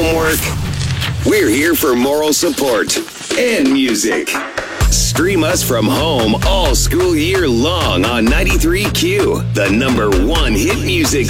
homework. We're here for moral support and music. Stream us from home all school year long on 93Q, the #1 hit music